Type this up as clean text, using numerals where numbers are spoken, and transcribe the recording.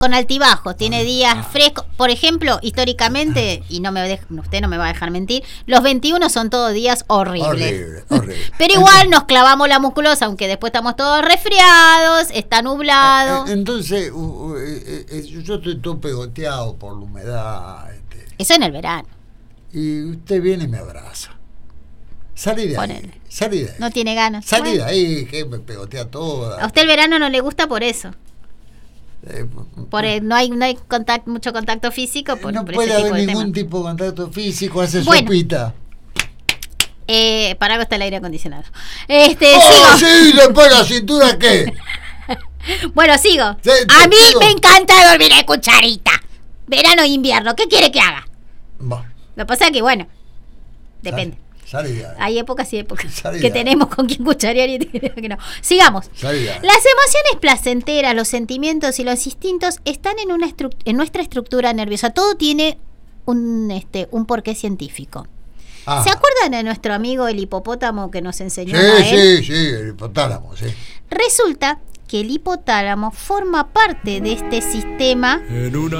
con altibajos, tiene días frescos. Por ejemplo, históricamente, y usted no me va a dejar mentir, los 21 son todos días horribles. Horrible. Pero igual nos clavamos la musculosa, aunque después estamos todos resfriados, está nublado. Entonces, yo estoy todo pegoteado por la humedad. Eso en el verano. Y usted viene y me abraza. Salí de ahí. No tiene ganas. Salí de ahí, que me pegotea toda. A usted el verano no le gusta por eso. No hay mucho contacto físico. No puede haber ningún tipo de contacto físico, hace sopita. Para algo está el aire acondicionado. Sí, después la cintura, ¿qué? Bueno, sigo. A mí me encanta dormir en cucharita. Verano e invierno, ¿qué quiere que haga? Lo que pasa es que, bueno, depende. Hay épocas y épocas que tenemos con quien cucharear y que no. Sigamos. Las emociones placenteras, los sentimientos y los instintos están en nuestra estructura nerviosa. Todo tiene un porqué científico. ¿Se acuerdan de nuestro amigo el hipopótamo que nos enseñó? Sí, el hipotálamo, sí. Resulta que el hipotálamo forma parte de este sistema